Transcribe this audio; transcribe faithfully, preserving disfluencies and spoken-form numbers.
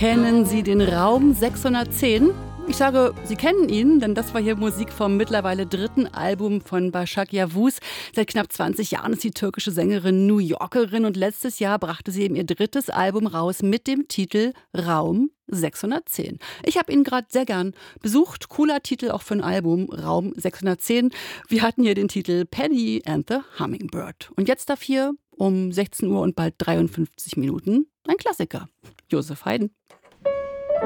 Kennen Sie den Raum sechshundertzehn? Ich sage, Sie kennen ihn, denn das war hier Musik vom mittlerweile dritten Album von Başak Yavuz. Seit knapp zwanzig Jahren ist die türkische Sängerin New Yorkerin und letztes Jahr brachte sie eben ihr drittes Album raus mit dem Titel Raum sechshundertzehn. Ich habe ihn gerade sehr gern besucht. Cooler Titel auch für ein Album, Raum sechshundertzehn. Wir hatten hier den Titel Penny and the Hummingbird. Und jetzt darf hier um sechzehn Uhr und bald dreiundfünfzig Minuten ein Klassiker. Josef Haydn.